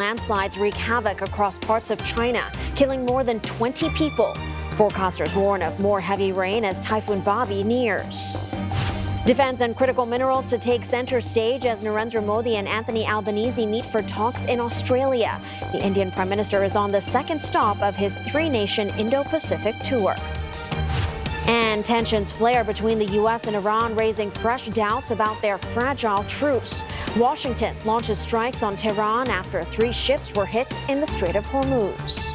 landslides wreak havoc across parts of China, killing more than 20 people. Forecasters warn of more heavy rain as Typhoon Bobby nears. Defense and critical minerals to take center stage as Narendra Modi and Anthony Albanese meet for talks in Australia. The Indian Prime Minister is on the second stop of his three-nation Indo-Pacific tour. And tensions flare between the U.S. and Iran, raising fresh doubts about their fragile truce. Washington launches strikes on Tehran after 3 ships were hit in the Strait of Hormuz.